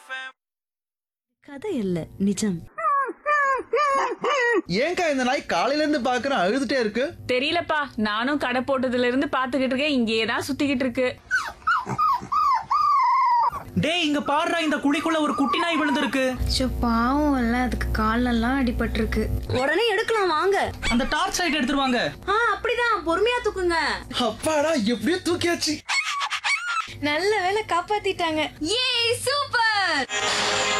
கதை இல்ல, நிஜம். ஏன்க்கா இந்த நாய் காலையில இருந்து பாக்குறேன் அழுதுட்டே இருக்கு? தெரியலப்பா, நானும் கடை போட்டதுல இருந்து பாத்துக்கிட்டு இருக்கேன். இங்கேயே தான் சுத்திக்கிட்டு இருக்கு. டேய், இங்க பாருடா, இந்த குழிக்குள்ள ஒரு குட்டி நாய் விழுந்திருக்கு. பாவம் இல்ல, அதுக்கு காலெல்லாம் அடிபட்டிருக்கு. உடனே எடுக்கலாம் வாங்க. அந்த டார்ச் லைட் எடுத்துருவாங்க. அப்படிதான், பொறுமையா தூக்குங்க. அப்பாடா, எப்படியோ தூக்கியாச்சு. நல்ல வேளை காப்பாத்திட்டாங்க. ஏ சூப்பர்.